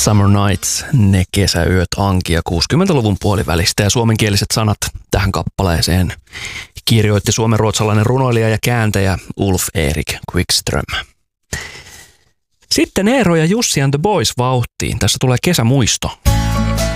Summer Nights, ne kesäyöt Ankia 60-luvun puolivälistä ja suomenkieliset sanat tähän kappaleeseen kirjoitti suomen-ruotsalainen runoilija ja kääntäjä Ulf Erik Quickström. Sitten Eero ja Jussi and the Boys vauhtiin. Tässä tulee kesämuisto.